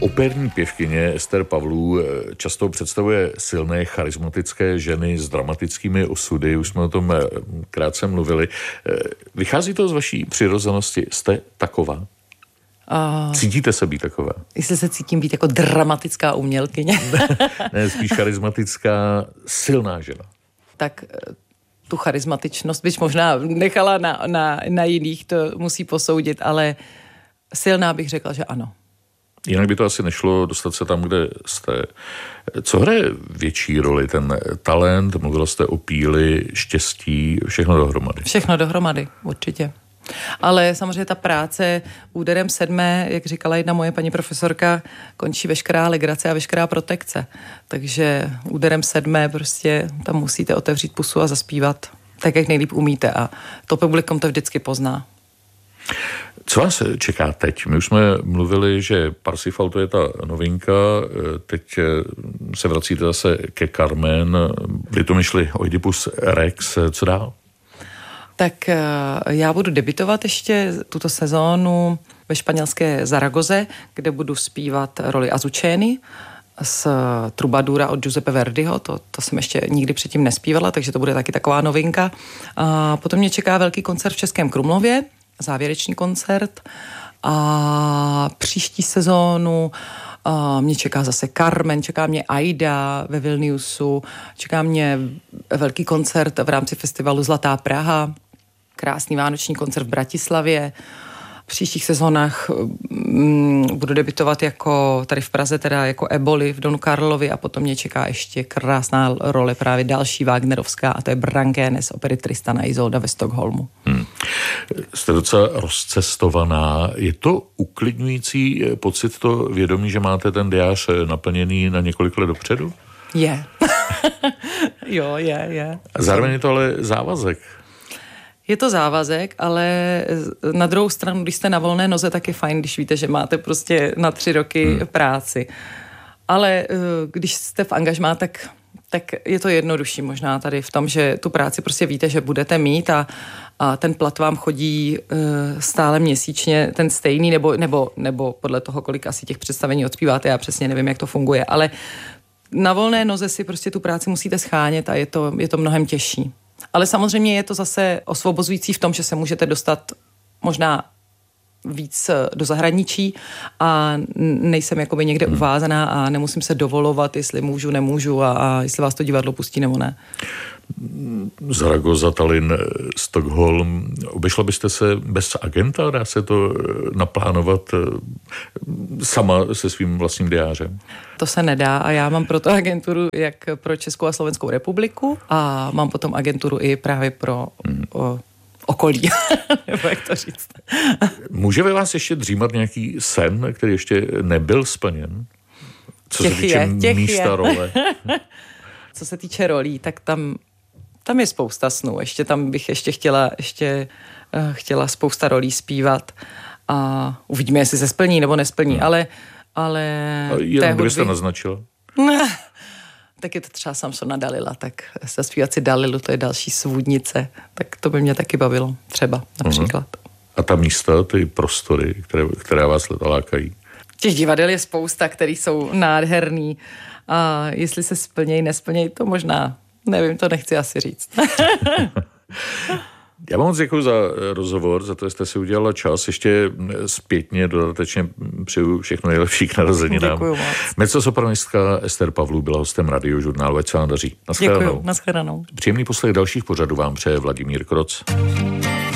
Operní pěvkyně Ester Pavlů často představuje silné, charismatické ženy s dramatickými osudy. Už jsme o tom krátce mluvili. Vychází to z vaší přirozenosti? Jste taková? Cítíte se být taková? Jestli se cítím být jako dramatická umělkyně. Ne, spíš charismatická, silná žena. Tak tu charismatičnost bych možná nechala na jiných, to musí posoudit, ale silná bych řekla, že ano. Jinak by to asi nešlo dostat se tam, kde jste. Co hraje větší roli? Ten talent, mluvila jste o píli, štěstí, všechno dohromady? Všechno dohromady, určitě. Ale samozřejmě ta práce úderem 7, jak říkala jedna moje paní profesorka, končí veškerá legrace a veškerá protekce. Takže úderem 7 prostě tam musíte otevřít pusu a zaspívat tak, jak nejlíp umíte. A to publikum to vždycky pozná. Co vás čeká teď? My už jsme mluvili, že Parsifal to je ta novinka, teď se vracíte zase ke Carmen, kdy to myšli Oidipus Rex, co dál? Tak já budu debutovat ještě tuto sezónu ve španělské Zaragoze, kde budu zpívat roli Azuceny z Trubadura od Giuseppe Verdiho, to jsem ještě nikdy předtím nespívala, takže to bude taky taková novinka. A potom mě čeká velký koncert v Českém Krumlově, závěrečný koncert, a příští sezónu mě čeká zase Carmen, čeká mě Aida ve Vilniusu, čeká mě velký koncert v rámci festivalu Zlatá Praha, krásný vánoční koncert v Bratislavě. V příštích sezónách budu debutovat jako tady v Praze, teda jako Eboli v Donu Karlovi, a potom mě čeká ještě krásná role, právě další Wagnerovská, a to je Brankéne z opery Tristana a Isolda ve Stockholmu. Jste docela rozcestovaná. Je to uklidňující pocit, to vědomí, že máte ten diář naplněný na několik let dopředu? Je. Jo, je. Zároveň je to ale závazek. Je to závazek, ale na druhou stranu, když jste na volné noze, tak je fajn, když víte, že máte prostě na 3 roky práci. Ale když jste v angažmá, tak je to jednodušší možná tady v tom, že tu práci prostě víte, že budete mít a ten plat vám chodí stále měsíčně, ten stejný, nebo podle toho, kolik asi těch představení odspíváte, já přesně nevím, jak to funguje, ale na volné noze si prostě tu práci musíte schánět a je to mnohem těžší. Ale samozřejmě je to zase osvobozující v tom, že se můžete dostat možná víc do zahraničí a nejsem jakoby někde uvázaná a nemusím se dovolovat, jestli můžu, nemůžu a jestli vás to divadlo pustí nebo ne. Zaragoza, Tallinn, Stockholm. Obešla byste se bez agenta? Dá se to naplánovat sama se svým vlastním diářem? To se nedá a já mám proto agenturu jak pro Českou a Slovenskou republiku a mám potom agenturu i právě pro okolí, nebo jak to říct. Může ve vás ještě dřímat nějaký sen, který ještě nebyl splněn? Co se týče místa role? Co se týče rolí, tak tam je spousta snů. Tam bych chtěla spousta rolí zpívat a uvidíme, jestli se splní nebo nesplní, ale jen kdybyste naznačila? Tak je to třeba Samsona Dalila, tak zaspívat si Dalilu, to je další svůdnice, tak to by mě taky bavilo, třeba například. A ta místa, ty prostory, které vás lákají? Těch divadel je spousta, které jsou nádherný a jestli se splnějí, nesplnějí, to možná, nevím, to nechci asi říct. Já vám moc děkuji za rozhovor, za to, že jste si udělala čas. Ještě zpětně dodatečně přeju všechno nejlepší k narozeninám. Děkuji moc. Mezzosopranistka Ester Pavlů byla hostem Radiožurnálu. Ať se vám daří. Děkuji, nashledanou. Příjemný poslech dalších pořadů vám přeje Vladimír Kroc.